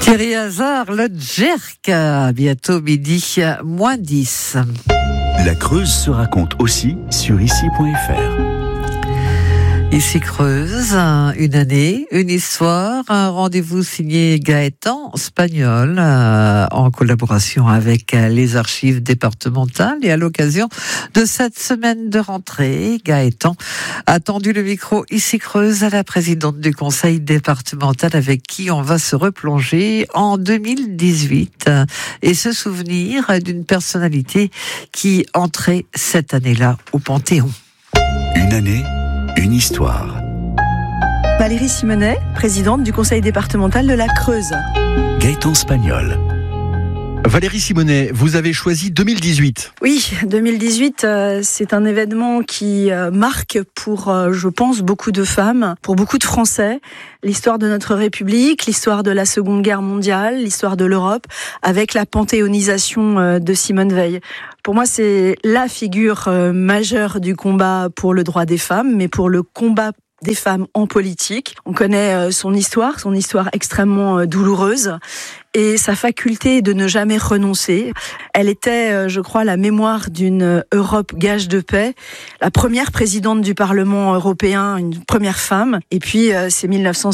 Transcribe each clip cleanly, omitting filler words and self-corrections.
Thierry Hazard, le Jerk, bientôt midi, moins 10. La Creuse se raconte aussi sur ici.fr. Ici Creuse, une année, une histoire, un rendez-vous signé Gaëtan Spagnol en collaboration avec les archives départementales. Et à l'occasion de cette semaine de rentrée, Gaëtan a tendu le micro Ici Creuse à la présidente du conseil départemental avec qui on va se replonger en 2018 et se souvenir d'une personnalité qui entrait cette année-là au Panthéon. Une année, une histoire. Valérie Simonet, présidente du conseil départemental de la Creuse. Gaëtan Spagnol. Valérie Simonet, vous avez choisi 2018. Oui, 2018, c'est un événement qui marque pour, je pense, beaucoup de femmes, pour beaucoup de Français, l'histoire de notre République, l'histoire de la Seconde Guerre mondiale, l'histoire de l'Europe, avec la panthéonisation de Simone Veil. Pour moi, c'est la figure majeure du combat pour le droit des femmes, mais pour le combat des femmes en politique. On connaît son histoire extrêmement douloureuse et sa faculté de ne jamais renoncer. Elle était, je crois, la mémoire d'une Europe gage de paix, la première présidente du Parlement européen, une première femme. Et puis, c'est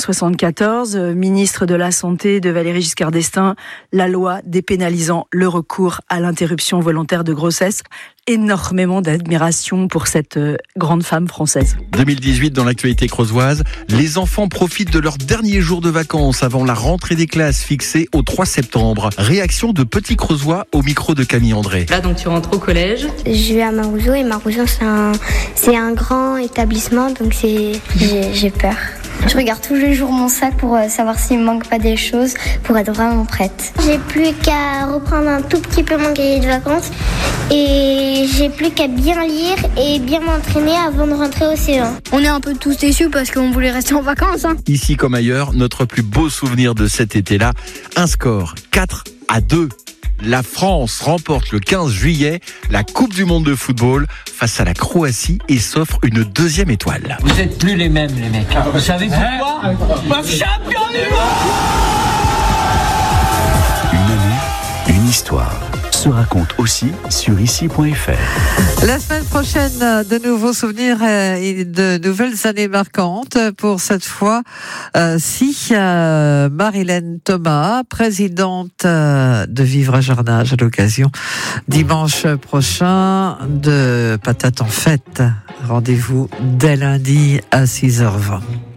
1974, ministre de la Santé de Valéry Giscard d'Estaing, la loi dépénalisant le recours à l'interruption volontaire de grossesse. Énormément d'admiration pour cette grande femme française. 2018 dans l'actualité creusoise, les enfants profitent de leur dernier jour de vacances avant la rentrée des classes fixée au 3 septembre. Réaction de petits creusois au micro de Camille André. Là donc tu rentres au collège. Je vais à Marouzeau et Marouzeau c'est un grand établissement donc j'ai peur. Je regarde tous les jours mon sac pour savoir s'il me manque pas des choses pour être vraiment prête. J'ai plus qu'à reprendre un tout petit peu mon cahier de vacances et j'ai plus qu'à bien lire et bien m'entraîner avant de rentrer au CE1. On est un peu tous déçus parce qu'on voulait rester en vacances. Ici comme ailleurs, notre plus beau souvenir de cet été-là, un score 4-2. La France remporte le 15 juillet la Coupe du Monde de football face à la Croatie et s'offre une deuxième étoile. Vous êtes plus les mêmes, les mecs. Vous savez pourquoi ? Champion du monde ! Une année, une histoire. Se raconte aussi sur ici.fr. La semaine prochaine, de nouveaux souvenirs et de nouvelles années marquantes. Pour cette fois, Marilène Thomas, présidente de Vivre à Jornage à l'occasion dimanche prochain de Patates en fête. Rendez-vous dès lundi à 6h20.